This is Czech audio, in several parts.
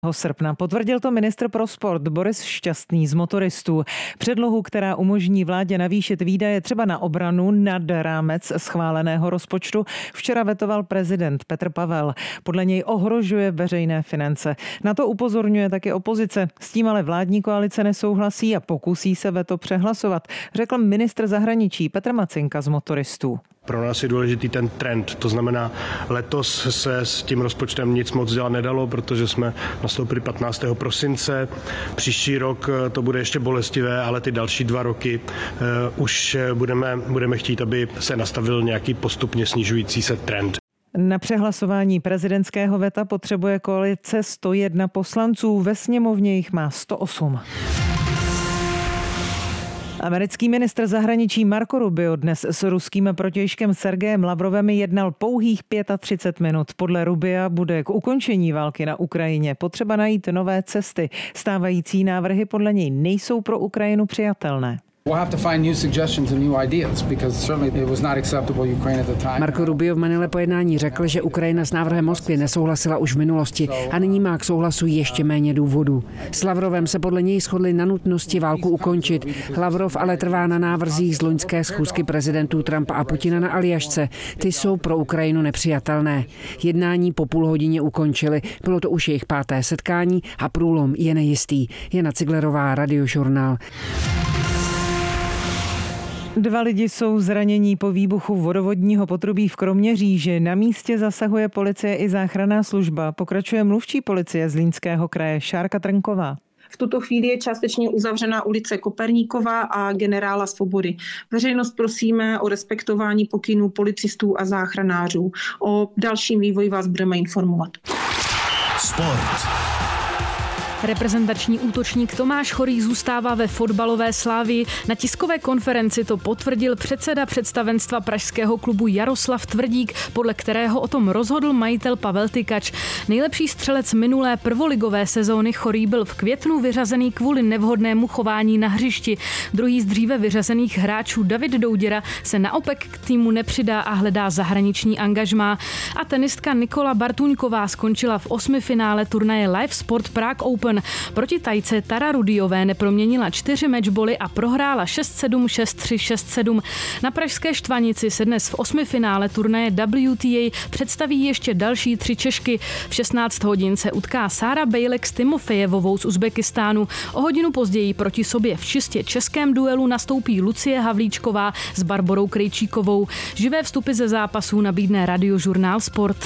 srpna. Potvrdil to ministr pro sport Boris Šťastný z Motoristů. Předlohu, která umožní vládě navýšit výdaje třeba na obranu nad rámec schváleného rozpočtu, včera vetoval prezident Petr Pavel. Podle něj ohrožuje veřejné finance. Na to upozorňuje taky opozice. S tím ale vládní koalice nesouhlasí a pokusí se veto přehlasovat, řekl ministr zahraničí Petr Macinka z Motoristů. Pro nás je důležitý ten trend, to znamená, letos se s tím rozpočtem nic moc dělat nedalo, protože jsme nastoupili 15. prosince. Příští rok to bude ještě bolestivé, ale ty další 2 roky už budeme chtít, aby se nastavil nějaký postupně snižující se trend. Na přehlasování prezidentského veta potřebuje koalice 101 poslanců, ve sněmovně jich má 108. Americký ministr zahraničí Marco Rubio dnes s ruským protějškem Sergejem Lavrovem jednal pouhých 35 minut. Podle Rubia bude k ukončení války na Ukrajině potřeba najít nové cesty. Stávající návrhy podle něj nejsou pro Ukrajinu přijatelné. Marco Rubio v Manile po jednání řekl, že Ukrajina s návrhem Moskvy nesouhlasila už v minulosti a nyní má k souhlasu ještě méně důvodů. S Lavrovem se podle něj shodli na nutnosti válku ukončit. Lavrov ale trvá na návrzích z loňské schůzky prezidentů Trumpa a Putina na Aljašce. Ty jsou pro Ukrajinu nepřijatelné. Jednání po půl hodině ukončili. Bylo to už jejich 5. setkání a průlom je nejistý. Jana Ciglerová, Radiožurnál. 2 lidi jsou zranění po výbuchu vodovodního potrubí v Kroměříži. Na místě zasahuje policie i záchranná služba. Pokračuje mluvčí policie Zlínského kraje Šárka Trnková. V tuto chvíli je částečně uzavřena ulice Koperníkova a Generála Svobody. Veřejnost prosíme o respektování pokynů policistů a záchranářů. O dalším vývoji vás budeme informovat. Sport. Reprezentační útočník Tomáš Chorý zůstává ve fotbalové Slavii. Na tiskové konferenci to potvrdil předseda představenstva pražského klubu Jaroslav Tvrdík, podle kterého o tom rozhodl majitel Pavel Tykač. Nejlepší střelec minulé prvoligové sezóny Chorý byl v květnu vyřazený kvůli nevhodnému chování na hřišti. Druhý z dříve vyřazených hráčů David Douděra se naopak k týmu nepřidá a hledá zahraniční angažmá. A tenistka Nikola Bartuňková skončila v 8. finále turnaje Live Sport Prague Open. Proti Tajce Tara Rudiové neproměnila 4 matchboly a prohrála 6-7, 6-3, 6-7. Na pražské Štvanici se dnes v 8. finále turnaje WTA představí ještě další 3 Češky. V 16 hodin se utká Sára Bejlek s Timofejevovou z Uzbekistánu. O hodinu později proti sobě v čistě českém duelu nastoupí Lucie Havlíčková s Barborou Krejčíkovou. Živé vstupy ze zápasů nabídne Radiožurnál Sport.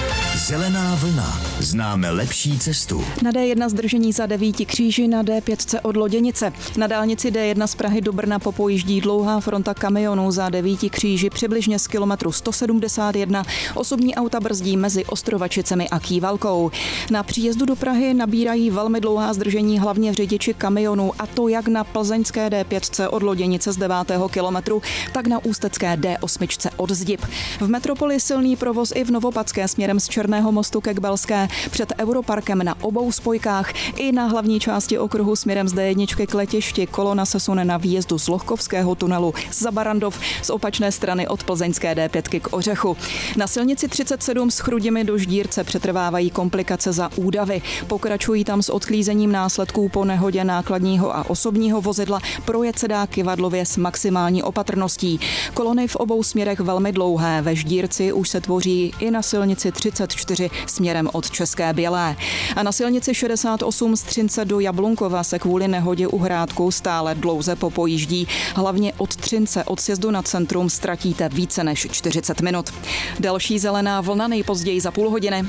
Zelená vlna. Známe lepší cestu. Na D1 zdržení za 9 kříži, na D5 od Loděnice. Na dálnici D1 z Prahy do Brna popojíždí dlouhá fronta kamionů za 9 kříži přibližně z kilometru 171. Osobní auta brzdí mezi Ostrovačicemi a Kývalkou. Na příjezdu do Prahy nabírají velmi dlouhá zdržení hlavně řidiči kamionů, a to jak na plzeňské D5 od Loděnice z 9. kilometru, tak na ústecké D8 od Zdib. V metropoli silný provoz i v Novopadské směrem z Černého mostu ke Kbelské, před Europarkem na obou spojkách i na hlavní části okruhu směrem z D1 k letišti. Kolona se sune na výjezdu z Lochkovského tunelu za Barandov, z opačné strany od plzeňské D5 k Ořechu. Na silnici 37 s Chrudimi do Ždírce přetrvávají komplikace za Údavy. Pokračují tam s odklízením následků po nehodě nákladního a osobního vozidla. Projet se dá Kyvadlově s maximální opatrností. Kolony v obou směrech velmi dlouhé. Ve Ždírci už se tvoří i na silnici 34 směrem od České Bělé. A na silnici 68 z Třince do Jablunkova se kvůli nehodě u Hrádku stále dlouze popojíždí. Hlavně od Třince od sjezdu na centrum ztratíte více než 40 minut. Další zelená vlna nejpozději za půl hodiny.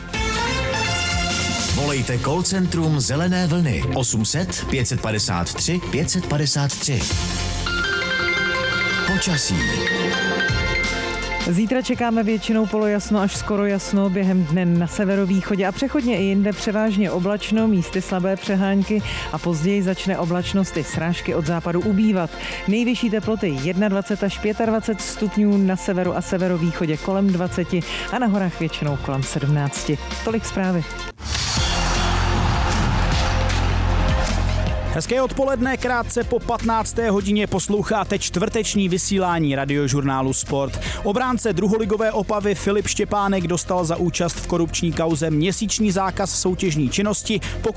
Volejte call centrum Zelené vlny 800 553 553. Počasí. Zítra čekáme většinou polojasno až skoro jasno, během dne na severovýchodě a přechodně i jinde převážně oblačno, místy slabé přehánky a později začne oblačnost i srážky od západu ubývat. Nejvyšší teploty 21 až 25 stupňů na severu a severovýchodě kolem 20 a na horách většinou kolem 17. Tolik zprávy. Hezké odpoledne, krátce po 15. hodině posloucháte čtvrteční vysílání Radiožurnálu Sport. Obránce druholigové Opavy Filip Štěpánek dostal za účast v korupční kauze měsíční zákaz soutěžní činnosti.